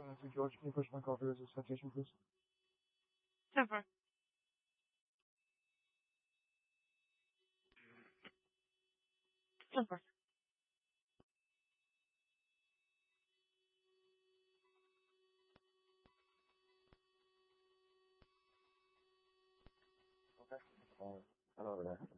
So George, can you push my call through as a citation, please? 10-4. Okay. Hello over there.